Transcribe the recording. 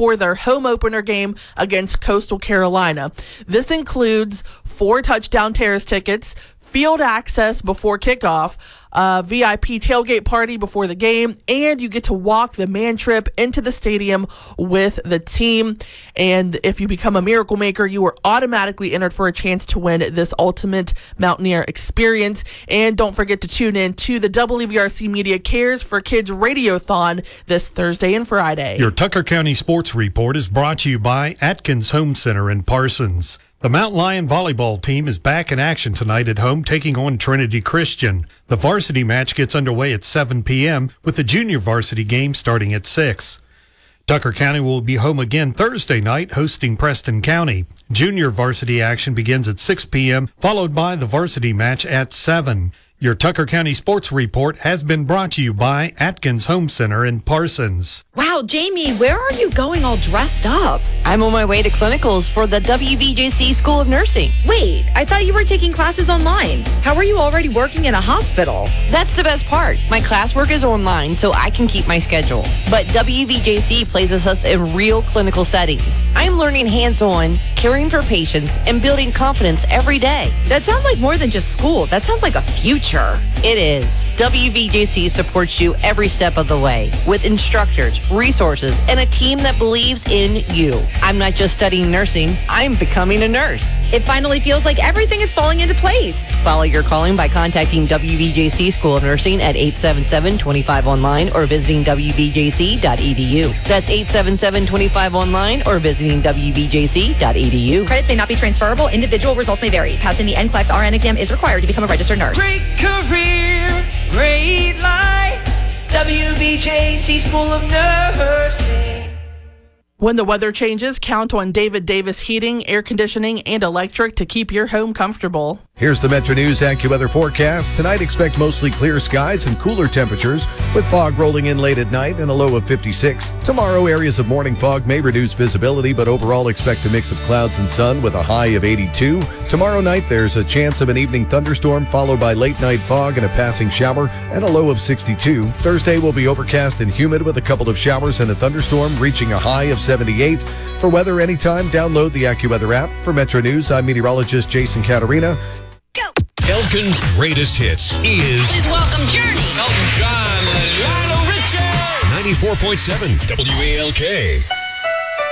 before their home opener game against Coastal Carolina. This includes 4 touchdown terrace tickets, field access before kickoff, a VIP tailgate party before the game, and you get to walk the man trip into the stadium with the team. And if you become a Miracle Maker, you are automatically entered for a chance to win this ultimate Mountaineer experience. And don't forget to tune in to the WVRC Media Cares for Kids Radiothon this Thursday and Friday. Your Tucker County Sports Report is brought to you by Atkins Home Center in Parsons. The Mount Lion volleyball team is back in action tonight at home, taking on Trinity Christian. The varsity match gets underway at 7 p.m., with the junior varsity game starting at 6. Tucker County will be home again Thursday night, hosting Preston County. Junior varsity action begins at 6 p.m., followed by the varsity match at 7. Your Tucker County Sports Report has been brought to you by Atkins Home Center in Parsons. Wow, Jamie, where are you going all dressed up? I'm on my way to clinicals for the WVJC School of Nursing. Wait, I thought you were taking classes online. How are you already working in a hospital? That's the best part. My classwork is online, so I can keep my schedule. But WVJC places us in real clinical settings. I'm learning hands-on, caring for patients, and building confidence every day. That sounds like more than just school. That sounds like a future. It is. WVJC supports you every step of the way with instructors, resources, and a team that believes in you. I'm not just studying nursing, I'm becoming a nurse. It finally feels like everything is falling into place. Follow your calling by contacting WVJC School of Nursing at 877-25online or visiting wvjc.edu. That's 877-25online or visiting wvjc.edu. Credits may not be transferable. Individual results may vary. Passing the NCLEX RN exam is required to become a registered nurse. Great career, great life, WVJC School of Nursing. When the weather changes, count on David Davis Heating, Air Conditioning, and Electric to keep your home comfortable. Here's the Metro News AccuWeather forecast. Tonight, expect mostly clear skies and cooler temperatures, with fog rolling in late at night and a low of 56. Tomorrow, areas of morning fog may reduce visibility, but overall expect a mix of clouds and sun with a high of 82. Tomorrow night, there's a chance of an evening thunderstorm, followed by late night fog and a passing shower, and a low of 62. Thursday will be overcast and humid with a couple of showers and a thunderstorm, reaching a high of 78. For weather anytime, download the AccuWeather app. For Metro News, I'm meteorologist Jason Caterina. Elkin's greatest hits is Please welcome Journey. Elton John, Lionel Richie, 94.7 WALK.